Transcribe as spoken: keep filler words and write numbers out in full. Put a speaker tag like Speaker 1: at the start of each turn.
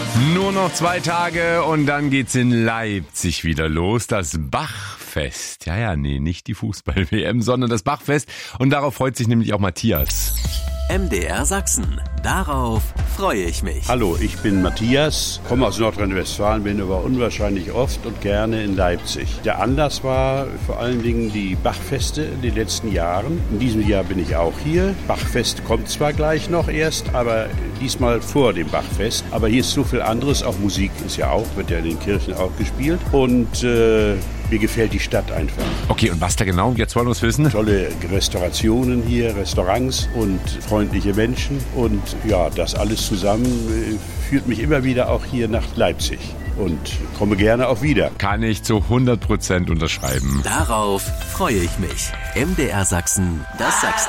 Speaker 1: Nur noch zwei Tage und dann geht's in Leipzig wieder los. Das Bachfest. Ja, ja, nee, nicht die Fußball-W M, sondern das Bachfest. Und darauf freut sich nämlich auch Matthias.
Speaker 2: M D R Sachsen. Darauf freue ich mich.
Speaker 3: Hallo, ich bin Matthias, komme aus Nordrhein-Westfalen, bin aber unwahrscheinlich oft und gerne in Leipzig. Der Anlass war vor allen Dingen die Bachfeste in den letzten Jahren. In diesem Jahr bin ich auch hier. Bachfest kommt zwar gleich noch erst, aber diesmal vor dem Bachfest. Aber hier ist so viel anderes, auch Musik ist ja auch, wird ja in den Kirchen auch gespielt. Und äh, mir gefällt die Stadt einfach.
Speaker 1: Okay, und was da genau? Jetzt wollen wir es wissen.
Speaker 3: Tolle Restaurationen hier, Restaurants und freundliche Menschen. Und ja, das alles zusammen äh, führt mich immer wieder auch hier nach Leipzig. Und komme gerne auch wieder.
Speaker 1: Kann ich zu hundert Prozent unterschreiben.
Speaker 2: Darauf freue ich mich. M D R Sachsen, das Sachsen.